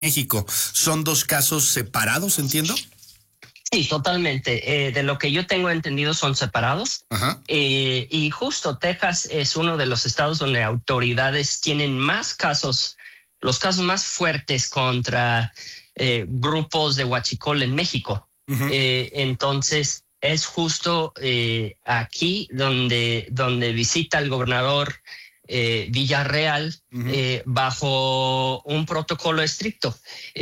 México. ¿Son dos casos separados, entiendo? Sí, totalmente. De lo que yo tengo entendido son separados. Ajá. Y justo Texas es uno de los estados donde autoridades tienen más casos, los casos más fuertes contra grupos de huachicol en México. Uh-huh. Entonces es justo aquí donde visita el gobernador Villarreal bajo un protocolo estricto.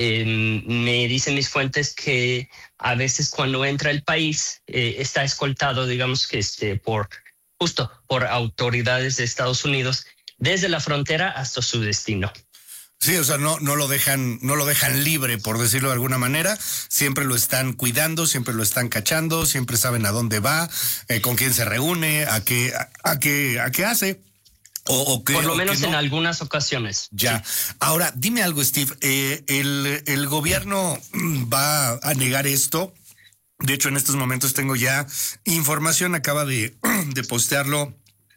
Me dicen mis fuentes que a veces cuando entra el país está escoltado, digamos que por autoridades de Estados Unidos desde la frontera hasta su destino. Sí, o sea, no lo dejan libre, por decirlo de alguna manera. Siempre lo están cuidando, siempre lo están cachando, siempre saben a dónde va, con quién se reúne, a qué hace. Por lo menos en algunas ocasiones. Ya. Sí. Ahora, dime algo, Steve. El gobierno va a negar esto. De hecho, en estos momentos tengo ya información. Acaba de postearlo.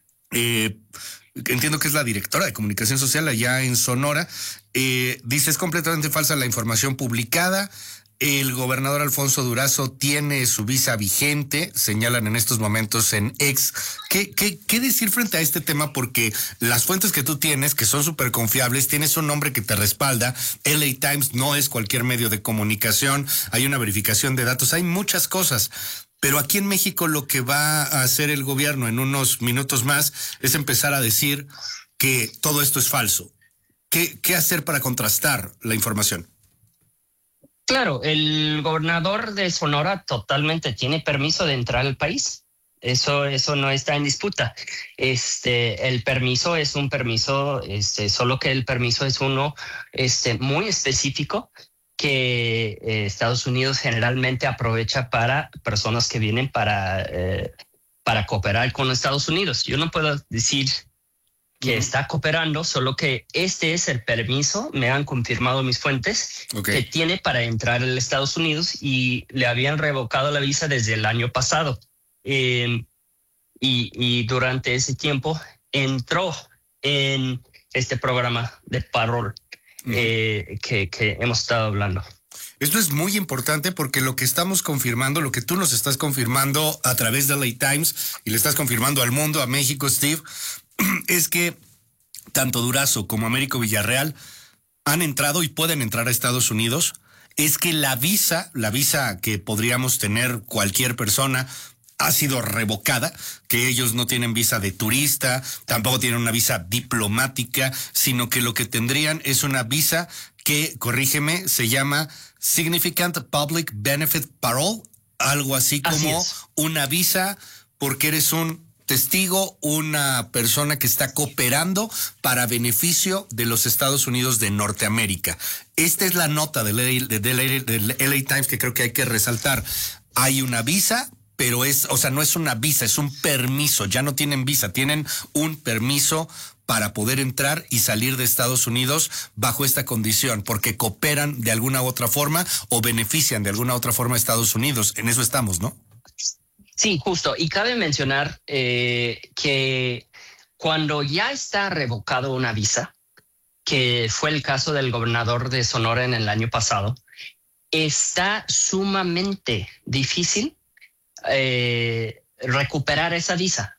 Entiendo que es la directora de comunicación social allá en Sonora. Dice, es completamente falsa la información publicada. El gobernador Alfonso Durazo tiene su visa vigente, señalan en estos momentos en X. ¿Qué decir frente a este tema? Porque las fuentes que tú tienes, que son súper confiables, tienes un nombre que te respalda. LA Times no es cualquier medio de comunicación, hay una verificación de datos, hay muchas cosas. Pero aquí en México lo que va a hacer el gobierno en unos minutos más es empezar a decir que todo esto es falso. ¿Qué hacer para contrastar la información? Claro, el gobernador de Sonora totalmente tiene permiso de entrar al país. Eso no está en disputa. El permiso es un permiso, solo que el permiso es uno muy específico que Estados Unidos generalmente aprovecha para personas que vienen para cooperar con Estados Unidos. Yo no puedo decir que está cooperando, solo que este es el permiso, me han confirmado mis fuentes, que tiene para entrar a los Estados Unidos, y le habían revocado la visa desde el año pasado. Y durante ese tiempo entró en este programa de parol que hemos estado hablando. Esto es muy importante porque lo que estamos confirmando, lo que tú nos estás confirmando a través de LA Times y le estás confirmando al mundo, a México, Steve, es que tanto Durazo como Américo Villarreal han entrado y pueden entrar a Estados Unidos. Es que la visa que podríamos tener cualquier persona ha sido revocada, que ellos no tienen visa de turista, tampoco tienen una visa diplomática, sino que lo que tendrían es una visa que, corrígeme, se llama Significant Public Benefit Parole, algo así como una visa porque eres un testigo, una persona que está cooperando para beneficio de los Estados Unidos de Norteamérica. Esta es la nota del LA Times que creo que hay que resaltar. Hay una visa, pero no es una visa, es un permiso. Ya no tienen visa, tienen un permiso para poder entrar y salir de Estados Unidos bajo esta condición, porque cooperan de alguna u otra forma o benefician de alguna u otra forma a Estados Unidos. En eso estamos, ¿no? Sí, justo. Y cabe mencionar que cuando ya está revocado una visa, que fue el caso del gobernador de Sonora en el año pasado, está sumamente difícil recuperar esa visa.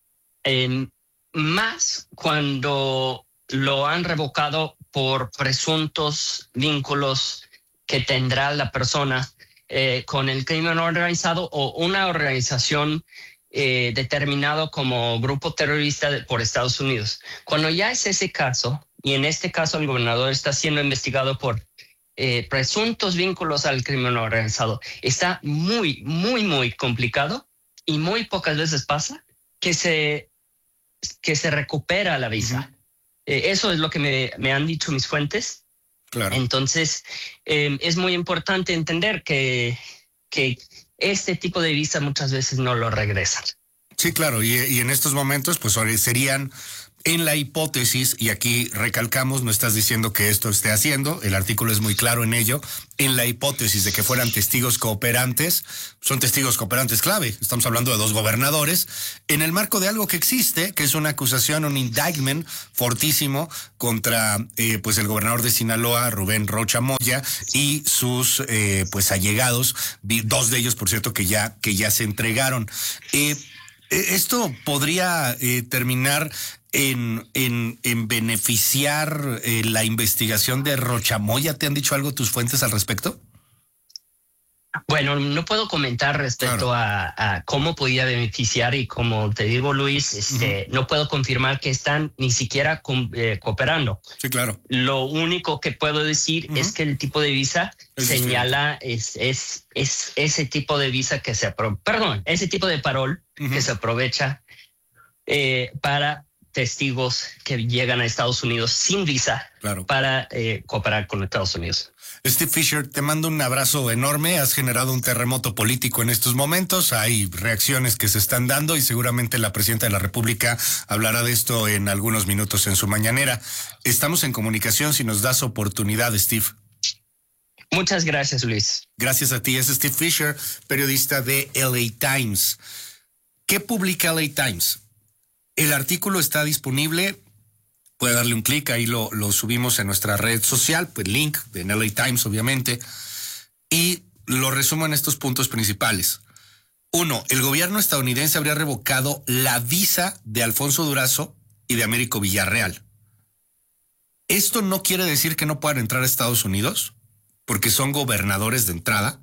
Más cuando lo han revocado por presuntos vínculos que tendrá la persona con el crimen organizado o una organización determinado como grupo terrorista por Estados Unidos. Cuando ya es ese caso, y en este caso el gobernador está siendo investigado por presuntos vínculos al crimen organizado, está muy, muy, muy complicado y muy pocas veces pasa que se recupera la visa. Eso es lo que me han dicho mis fuentes. Claro. Entonces, es muy importante entender que este tipo de visa muchas veces no lo regresan. Sí, claro, y en estos momentos pues serían en la hipótesis, y aquí recalcamos, no estás diciendo que esto esté haciendo, el artículo es muy claro en ello, en la hipótesis de que fueran testigos cooperantes, son testigos cooperantes clave, estamos hablando de 2 gobernadores, en el marco de algo que existe, que es una acusación, un indictment fortísimo contra pues el gobernador de Sinaloa, Rubén Rocha Moya, y sus pues allegados, 2 de ellos, por cierto, que ya se entregaron. Esto podría terminar en beneficiar la investigación de Rocha Moya. ¿Te han dicho algo tus fuentes al respecto? Bueno, no puedo comentar respecto a cómo podía beneficiar y como te digo, Luis, no puedo confirmar que están ni siquiera cooperando. Sí, claro. Lo único que puedo decir es que el tipo de visa señala es ese tipo de visa que ese tipo de parol que se aprovecha para testigos que llegan a Estados Unidos sin visa para cooperar con Estados Unidos. Steve Fisher, te mando un abrazo enorme. Has generado un terremoto político en estos momentos. Hay reacciones que se están dando y seguramente la presidenta de la República hablará de esto en algunos minutos en su mañanera. Estamos en comunicación si nos das oportunidad, Steve. Muchas gracias, Luis. Gracias a ti. Es Steve Fisher, periodista de LA Times. ¿Qué publica LA Times? El artículo está disponible. Puede darle un clic, ahí lo subimos en nuestra red social, pues link en LA Times, obviamente. Y lo resumo en estos puntos principales. 1. El gobierno estadounidense habría revocado la visa de Alfonso Durazo y de Américo Villarreal. Esto no quiere decir que no puedan entrar a Estados Unidos, porque son gobernadores de entrada.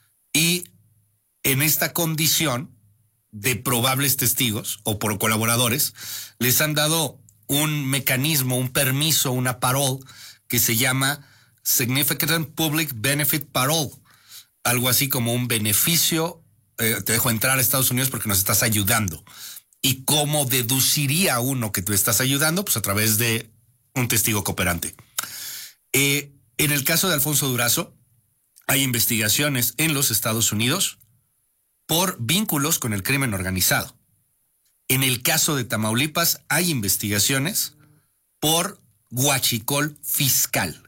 Y en esta condición de probables testigos o por colaboradores, les han dado un mecanismo, un permiso, una parole que se llama Significant Public Benefit Parole, algo así como un beneficio, te dejo entrar a Estados Unidos porque nos estás ayudando. ¿Y cómo deduciría uno que tú estás ayudando? Pues a través de un testigo cooperante. En el caso de Alfonso Durazo, hay investigaciones en los Estados Unidos por vínculos con el crimen organizado. En el caso de Tamaulipas hay investigaciones por huachicol fiscal.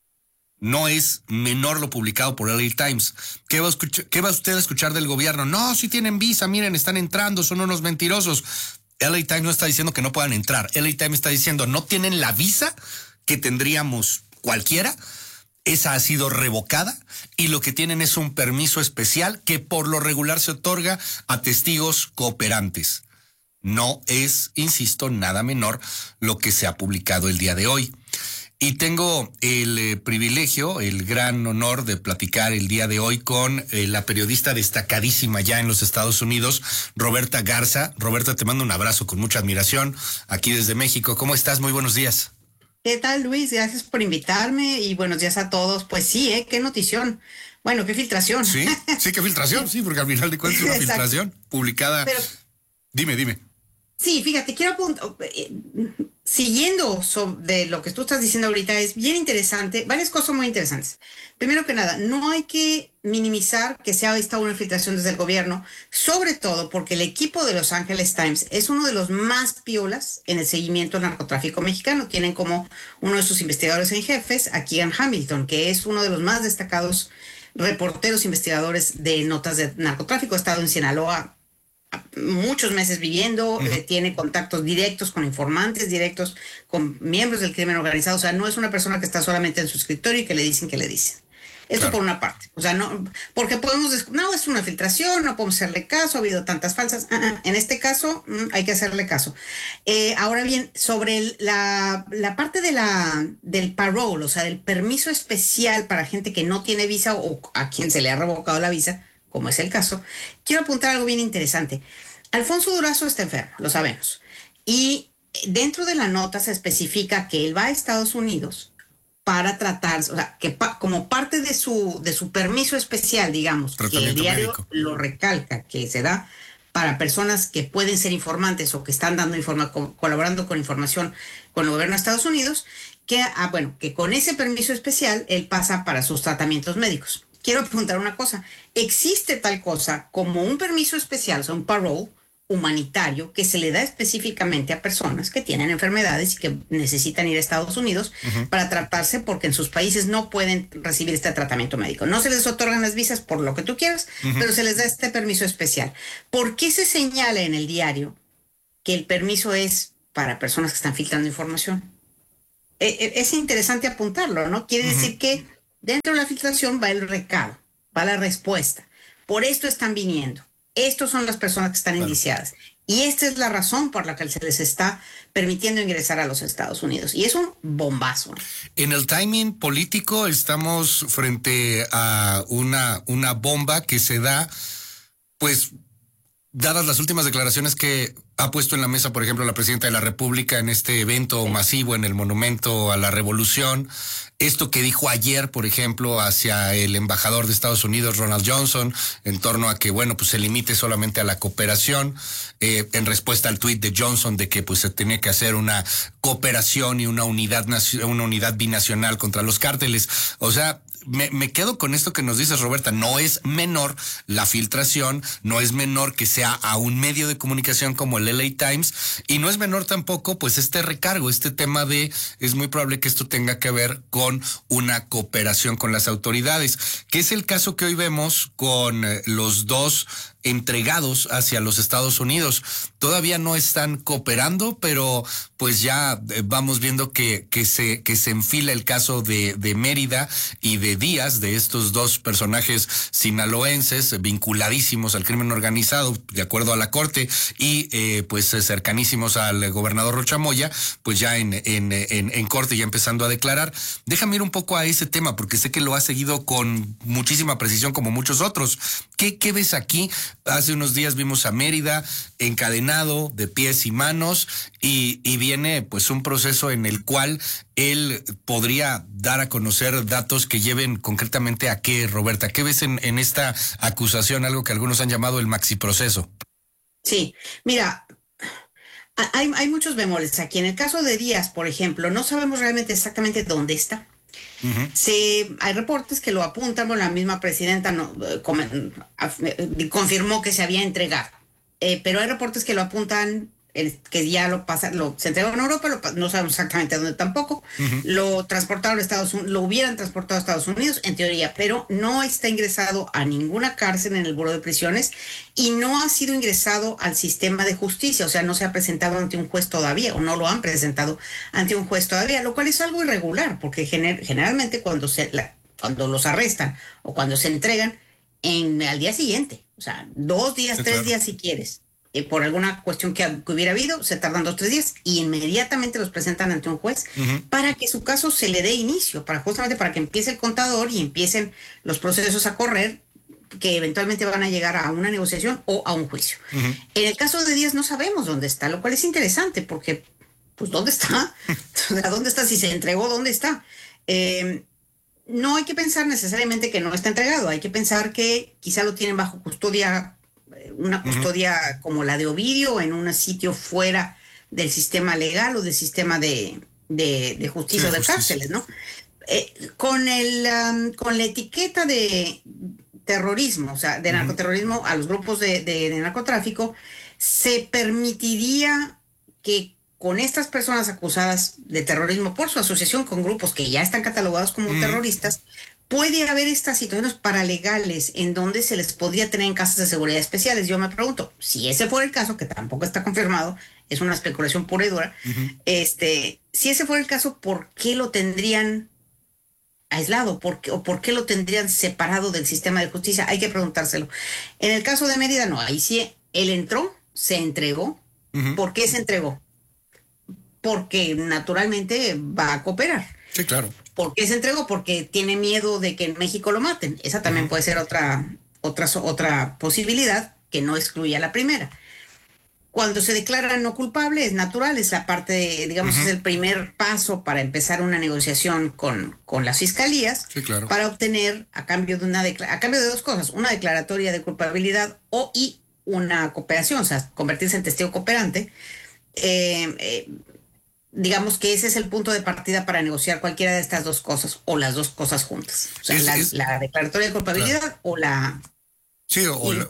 No es menor lo publicado por LA Times. ¿Qué va usted a escuchar del gobierno? No, si tienen visa, miren, están entrando, son unos mentirosos. LA Times no está diciendo que no puedan entrar. LA Times está diciendo, no tienen la visa que tendríamos cualquiera. Esa ha sido revocada y lo que tienen es un permiso especial que por lo regular se otorga a testigos cooperantes. No es, insisto, nada menor lo que se ha publicado el día de hoy. Y tengo el privilegio, el gran honor de platicar el día de hoy con la periodista destacadísima ya en los Estados Unidos, Roberta Garza. Roberta, te mando un abrazo con mucha admiración aquí desde México. ¿Cómo estás? Muy buenos días. ¿Qué tal, Luis? Gracias por invitarme y buenos días a todos. Pues sí, qué notición. Bueno, qué filtración. Sí, qué filtración, sí, porque al final de cuentas es una filtración publicada. Pero, dime. Sí, fíjate, quiero apuntar, siguiendo de lo que tú estás diciendo ahorita, es bien interesante, varias cosas muy interesantes. Primero que nada, no hay que minimizar que se ha visto una filtración desde el gobierno, sobre todo porque el equipo de Los Angeles Times es uno de los más piolas en el seguimiento al narcotráfico mexicano. Tienen como uno de sus investigadores en jefes a Keegan Hamilton, que es uno de los más destacados reporteros investigadores de notas de narcotráfico. Ha estado en Sinaloa muchos meses viviendo, tiene contactos directos con informantes, directos con miembros del crimen organizado. O sea, no es una persona que está solamente en su escritorio y que le dicen que le dicen. Eso claro. Por una parte. O sea, no, porque no, es una filtración, no podemos hacerle caso, ha habido tantas falsas. En este caso, hay que hacerle caso. Ahora bien, sobre la parte del parole, o sea, del permiso especial para gente que no tiene visa o a quien se le ha revocado la visa, como es el caso, quiero apuntar algo bien interesante. Alfonso Durazo está enfermo, lo sabemos. Y dentro de la nota se especifica que él va a Estados Unidos para tratar, o sea, que como parte de su permiso especial, digamos, que el diario médico lo recalca, que se da para personas que pueden ser informantes o que están dando colaborando con información con el gobierno de Estados Unidos, que con ese permiso especial él pasa para sus tratamientos médicos. Quiero preguntar una cosa. ¿Existe tal cosa como un permiso especial, o sea, un parole, humanitario que se le da específicamente a personas que tienen enfermedades y que necesitan ir a Estados Unidos para tratarse porque en sus países no pueden recibir este tratamiento médico. No se les otorgan las visas por lo que tú quieras, pero se les da este permiso especial. ¿Por qué se señala en el diario que el permiso es para personas que están filtrando información? Es interesante apuntarlo, ¿no? Quiere decir que dentro de la filtración va el recado, va la respuesta. Por esto están viniendo. Estos son las personas que están indiciadas. Y esta es la razón por la que se les está permitiendo ingresar a los Estados Unidos. Y es un bombazo. En el timing político estamos frente a una bomba que se da, pues, dadas las últimas declaraciones que ha puesto en la mesa, por ejemplo, la presidenta de la República en este evento masivo en el Monumento a la Revolución. Esto que dijo ayer, por ejemplo, hacia el embajador de Estados Unidos, Ronald Johnson, en torno a que, bueno, pues se limite solamente a la cooperación, en respuesta al tuit de Johnson de que pues se tenía que hacer una cooperación y una unidad binacional contra los cárteles. O sea, me quedo con esto que nos dices, Roberta. No es menor la filtración, no es menor que sea a un medio de comunicación como el LA Times, y no es menor tampoco pues este recargo, este tema de es muy probable que esto tenga que ver con una cooperación con las autoridades, que es el caso que hoy vemos con los dos entregados hacia los Estados Unidos. Todavía no están cooperando, pero pues ya vamos viendo que se enfila el caso de Mérida y de Díaz, de estos dos personajes sinaloenses vinculadísimos al crimen organizado, de acuerdo a la corte, y pues cercanísimos al gobernador Rocha Moya, pues ya en corte, ya empezando a declarar. Déjame ir un poco a ese tema, porque sé que lo has seguido con muchísima precisión, como muchos otros. ¿Qué ves aquí? Hace unos días vimos a Mérida encadenado de pies y manos, y viene pues un proceso en el cual él podría dar a conocer datos que lleven concretamente a qué, Roberta. ¿Qué ves en esta acusación, algo que algunos han llamado el maxiproceso? Sí, mira, hay muchos bemoles aquí. En el caso de Díaz, por ejemplo, no sabemos realmente exactamente dónde está. Hay reportes que lo apuntan, bueno, la misma presidenta confirmó que se había entregado, pero hay reportes que lo apuntan, que ya se entregó en Europa, no sabemos exactamente dónde tampoco. Lo transportaron a Estados Unidos, lo hubieran transportado a Estados Unidos en teoría, pero no está ingresado a ninguna cárcel en el Buró de Prisiones y no ha sido ingresado al sistema de justicia, o sea, no se ha presentado ante un juez todavía, o no lo han presentado ante un juez todavía, lo cual es algo irregular, porque generalmente cuando los arrestan o cuando se entregan al día siguiente, o sea, 2 días, sí, 3 claro. días si quieres. Por alguna cuestión que hubiera habido, se tardan 2 o 3 días y inmediatamente los presentan ante un juez para que su caso se le dé inicio, justamente para que empiece el contador y empiecen los procesos a correr, que eventualmente van a llegar a una negociación o a un juicio. En el caso de Díaz no sabemos dónde está, lo cual es interesante porque, pues, ¿dónde está? ¿Dónde está? Si se entregó, ¿dónde está? No hay que pensar necesariamente que no está entregado, hay que pensar que quizá lo tienen bajo custodia, una custodia como la de Ovidio, en un sitio fuera del sistema legal o del sistema de justicia o de cárceles, ¿no? Con la etiqueta de terrorismo, o sea, de narcoterrorismo a los grupos de narcotráfico, se permitiría que con estas personas acusadas de terrorismo por su asociación con grupos que ya están catalogados como terroristas, puede haber estas situaciones paralegales en donde se les podría tener en casas de seguridad especiales. Yo me pregunto, si ese fuera el caso, que tampoco está confirmado, es una especulación pura y dura, si ese fuera el caso, ¿por qué lo tendrían aislado? ¿O por qué lo tendrían separado del sistema de justicia? Hay que preguntárselo. En el caso de Mérida, no, ahí sí, él entró, se entregó. ¿Por qué se entregó? Porque naturalmente va a cooperar. Sí, claro. ¿Por qué se entregó? Porque tiene miedo de que en México lo maten. Esa también puede ser otra posibilidad que no excluya la primera. Cuando se declara no culpable, es natural, es la parte, digamos, es el primer paso para empezar una negociación con las fiscalías, sí, claro, para obtener, a cambio de 2 cosas, una declaratoria de culpabilidad y una cooperación, o sea, convertirse en testigo cooperante. Digamos que ese es el punto de partida para negociar cualquiera de estas 2 cosas, o las 2 cosas juntas. O sea, la declaratoria de culpabilidad, claro, o la Sí,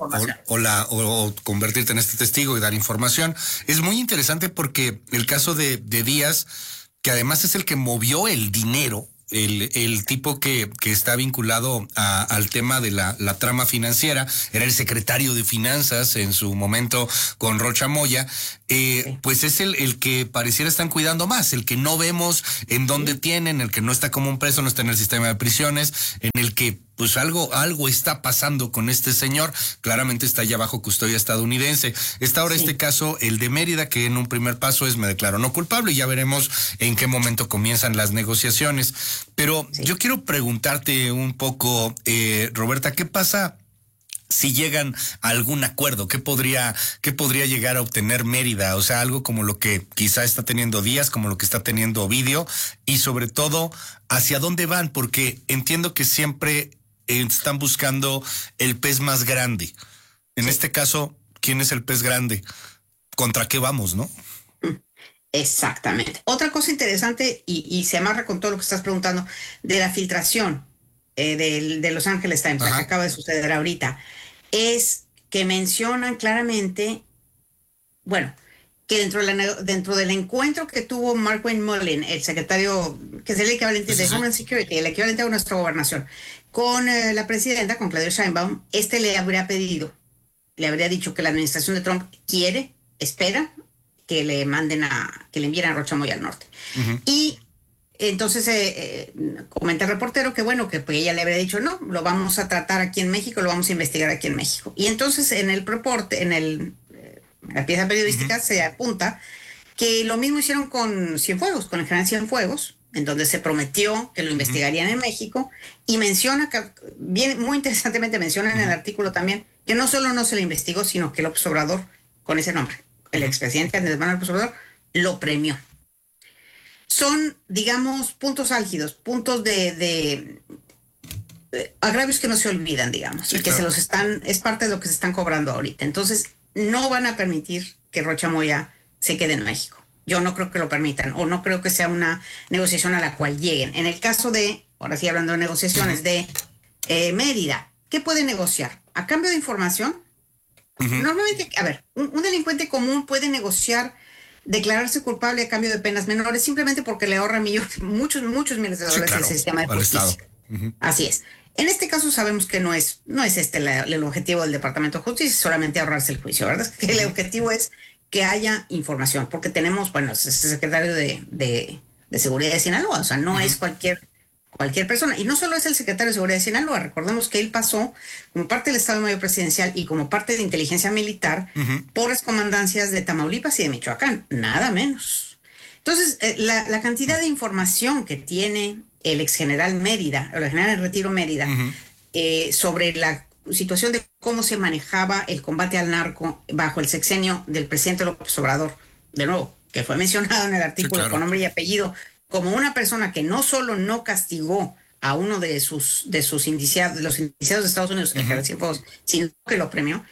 o convertirte en este testigo y dar información. Es muy interesante porque el caso de Díaz, que además es el que movió el dinero, el tipo que está vinculado al tema de la trama financiera, era el secretario de Finanzas en su momento con Rocha Moya, pues es el que pareciera están cuidando más, el que no vemos en dónde tienen, el que no está como un preso, no está en el sistema de prisiones, en el que pues algo está pasando con este señor, claramente está ya bajo custodia estadounidense. Está ahora este caso, el de Mérida, que en un primer paso es me declaro no culpable y ya veremos en qué momento comienzan las negociaciones. Pero yo quiero preguntarte un poco, Roberta, ¿qué pasa si llegan a algún acuerdo? ¿Qué podría llegar a obtener Mérida? O sea, algo como lo que quizá está teniendo Díaz, como lo que está teniendo Ovidio, y sobre todo, ¿hacia dónde van? Porque entiendo que siempre están buscando el pez más grande. En este caso, ¿quién es el pez grande? ¿Contra qué vamos, no? Exactamente. Otra cosa interesante, y se amarra con todo lo que estás preguntando, de la filtración de Los Angeles Times, la que acaba de suceder ahorita, es que mencionan claramente, bueno, que dentro del encuentro que tuvo Mark Wayne Mullin, el secretario, que es el equivalente de Homeland Security, el equivalente a nuestra gobernación, con la presidenta, con Claudia Sheinbaum, le habría dicho que la administración de Trump espera que le envíen a Rocha Moya al norte. Y entonces comenta el reportero que bueno, que pues ella le habría dicho, no, lo vamos a tratar aquí en México, lo vamos a investigar aquí en México. Y entonces en el reporte, la pieza periodística se apunta que lo mismo hicieron con Cienfuegos, con el general Cienfuegos, en donde se prometió que lo investigarían en México, y menciona, muy interesantemente menciona en el artículo también, que no solo no se le investigó, sino que López Obrador, con ese nombre, el expresidente Andrés Manuel López Obrador, lo premió. Son, digamos, puntos álgidos, puntos de agravios que no se olvidan, digamos, sí, y que claro, es parte de lo que se están cobrando ahorita. Entonces, no van a permitir que Rocha Moya se quede en México. Yo no creo que lo permitan, o no creo que sea una negociación a la cual lleguen. En el caso ahora sí hablando de negociaciones, de Mérida, ¿qué puede negociar? A cambio de información, normalmente, a ver, un delincuente común puede negociar declararse culpable a cambio de penas menores simplemente porque le ahorra muchos miles de dólares al sistema de justicia. Así es. En este caso sabemos que no es este el objetivo del Departamento de Justicia, solamente ahorrarse el juicio, ¿verdad? Que el objetivo es que haya información, porque tenemos, bueno, es el secretario de Seguridad de Sinaloa, o sea, no es cualquier persona. Y no solo es el secretario de Seguridad de Sinaloa, recordemos que él pasó como parte del Estado Mayor Presidencial y como parte de inteligencia militar por las comandancias de Tamaulipas y de Michoacán, nada menos. Entonces, la cantidad de información que tiene el ex general Mérida, o el general en retiro Mérida, sobre la situación de cómo se manejaba el combate al narco bajo el sexenio del presidente López Obrador, de nuevo, que fue mencionado en el artículo con nombre y apellido, como una persona que no solo no castigó a uno de los indiciados de Estados Unidos, el general Cienfuegos, sino que lo premió.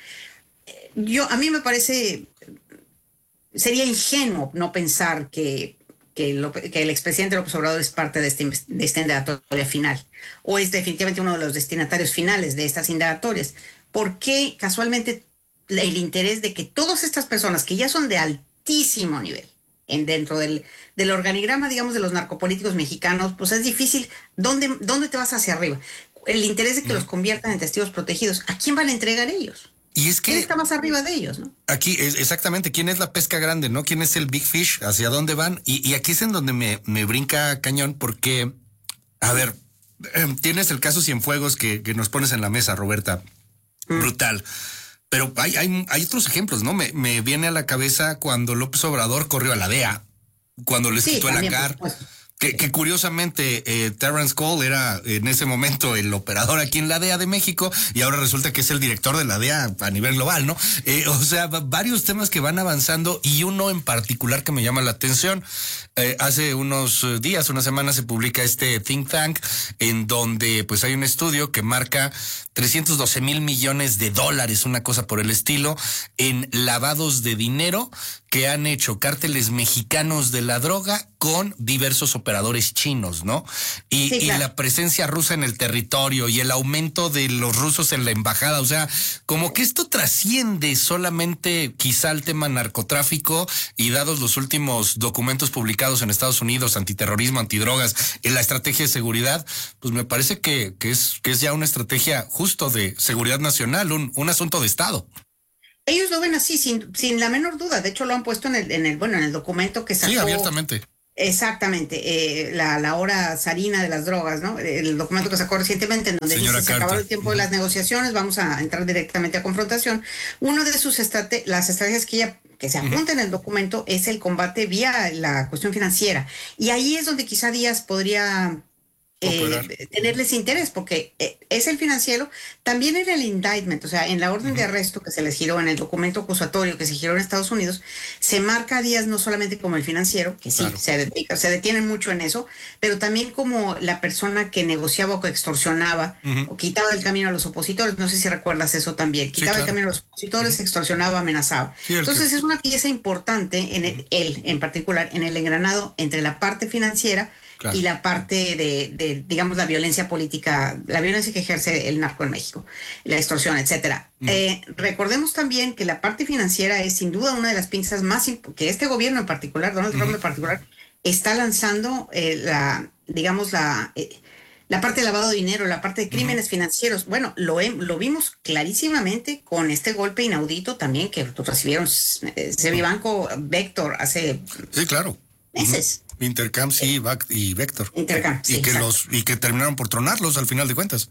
A mí me parece, sería ingenuo no pensar que el expresidente López Obrador es parte de esta indagatoria final, o es definitivamente uno de los destinatarios finales de estas indagatorias. ¿Por qué casualmente el interés de que todas estas personas que ya son de altísimo nivel dentro del organigrama, digamos, de los narcopolíticos mexicanos, pues es difícil? ¿Dónde te vas hacia arriba? El interés de que los conviertan en testigos protegidos. ¿A quién van a entregar ellos? Y es que ¿quién está más arriba de ellos, no? Aquí, exactamente, ¿quién es la pesca grande, no? ¿Quién es el big fish? ¿Hacia dónde van? Y aquí es en donde me brinca cañón, porque, a ver, tienes el caso Cienfuegos que nos pones en la mesa, Roberta. Brutal. Pero hay otros ejemplos, ¿no? Me viene a la cabeza cuando López Obrador corrió a la DEA, cuando les quitó el hangar. Que curiosamente Terrence Cole era en ese momento el operador aquí en la DEA de México y ahora resulta que es el director de la DEA a nivel global, ¿no? O sea, varios temas que van avanzando y uno en particular que me llama la atención. Hace unos días, una semana, se publica este think tank en donde pues hay un estudio que marca 312 mil millones de dólares, una cosa por el estilo, en lavados de dinero que han hecho cárteles mexicanos de la droga con diversos operadores chinos, ¿no? Y, Sí, claro. y la presencia rusa en el territorio y el aumento de los rusos en la embajada, o sea, como que esto trasciende solamente quizá el tema narcotráfico, y dados los últimos documentos publicados en Estados Unidos, antiterrorismo, antidrogas, en la estrategia de seguridad, pues me parece que es ya una estrategia justo de seguridad nacional, un asunto de Estado. Ellos lo ven así, sin la menor duda. De hecho, lo han puesto en el documento que sacó. Sí, abiertamente. Exactamente, la hora zarina de las drogas, ¿no? El documento que sacó recientemente, en donde Señora dice se acabó Carter. el tiempo de las negociaciones, vamos a entrar directamente a confrontación. Uno de las estrategias que se apunta en el documento es el combate vía la cuestión financiera. Y ahí es donde quizá Díaz podría tenerles interés, porque es el financiero, también en el indictment, o sea, en la orden de arresto que se les giró, en el documento acusatorio que se giró en Estados Unidos, se marca a Díaz no solamente como el financiero, que sí, Claro. se detienen mucho en eso, pero también como la persona que negociaba o que extorsionaba o quitaba el camino a los opositores. No sé si recuerdas eso también, quitaba el camino a los opositores, extorsionaba, amenazaba. Sí, Entonces es una pieza importante, él en particular, en el engranado entre la parte financiera y la parte de, digamos, la violencia política, la violencia que ejerce el narco en México, la extorsión, etcétera. Recordemos también que la parte financiera es sin duda una de las pinzas más que este gobierno en particular, Donald Trump en particular, está lanzando la parte de lavado de dinero, la parte de crímenes financieros. Bueno, lo vimos clarísimamente con este golpe inaudito también que recibieron Banco Vector hace Sí, claro. meses. Intercam, sí, y Vector. Intercam, sí, Y que terminaron por tronarlos al final de cuentas.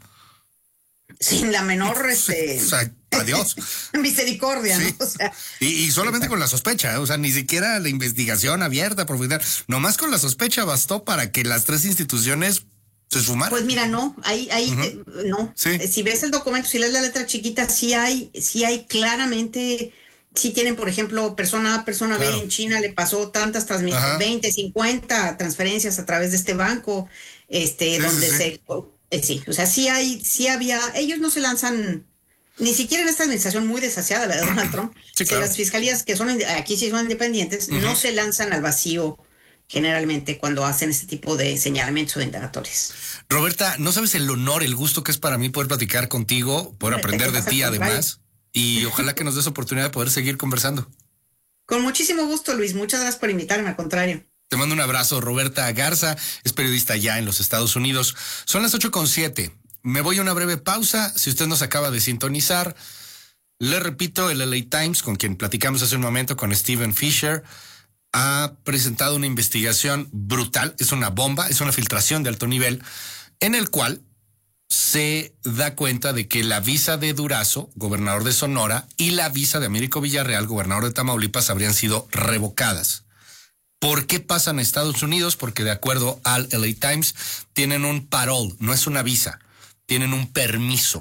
Sin la menor O sea, adiós. misericordia, Sí. ¿no? O sea, Y solamente con la sospecha, o sea, ni siquiera la investigación abierta, profundidad. Nomás con la sospecha bastó para que las tres instituciones se sumaran. pues mira, no, no. Sí. Si ves el documento, si lees la letra chiquita, sí hay claramente. Si tienen, por ejemplo, persona A, persona B Claro. en China, le pasó tantas Ajá. transmisiones, 20, 50 transferencias a través de este banco, donde sí, o sea, sí había, ellos no se lanzan, ni siquiera en esta administración muy desasiada, la de Donald Trump, Sí, que claro. las fiscalías que son, aquí sí son independientes, no se lanzan al vacío generalmente cuando hacen este tipo de señalamientos o de indagatorias. Roberta, no sabes el honor, el gusto que es para mí poder platicar contigo, poder aprender de ti además, y ojalá que nos des oportunidad de poder seguir conversando. Con muchísimo gusto, Luis. Muchas gracias por invitarme, al contrario. Te mando un abrazo. Roberta Garza es periodista ya en los Estados Unidos. Son las 8:07. Me voy a una breve pausa. Si usted nos acaba de sintonizar, le repito, el LA Times, con quien platicamos hace un momento, con Steven Fisher, ha presentado una investigación brutal. Es una bomba, es una filtración de alto nivel, en el cual se da cuenta de que la visa de Durazo, gobernador de Sonora, y la visa de Américo Villarreal, gobernador de Tamaulipas, habrían sido revocadas. ¿Por qué pasan a Estados Unidos? Porque de acuerdo al LA Times, tienen un parole, no es una visa, tienen un permiso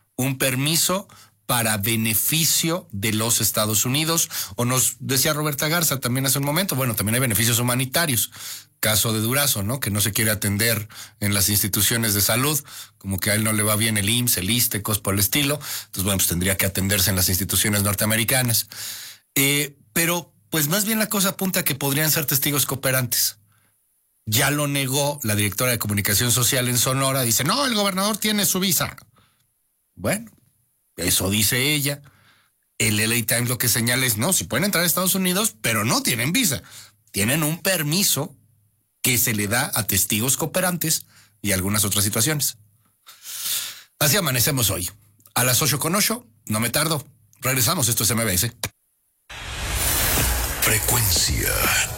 para beneficio de los Estados Unidos, o nos decía Roberta Garza también hace un momento, bueno, también hay beneficios humanitarios, caso de Durazo, ¿no? Que no se quiere atender en las instituciones de salud, como que a él no le va bien el IMSS, el ISSSTE, cosas por el estilo, entonces bueno, pues tendría que atenderse en las instituciones norteamericanas. Pero pues más bien la cosa apunta a que podrían ser testigos cooperantes. Ya lo negó la directora de comunicación social en Sonora, dice, no, el gobernador tiene su visa. Bueno, eso dice ella. El LA Times lo que señala es, no, sí pueden entrar a Estados Unidos, pero no tienen visa. Tienen un permiso que se le da a testigos cooperantes y algunas otras situaciones. Así amanecemos hoy. A las 8:08, no me tardo. Regresamos, esto es MBS. Frecuencia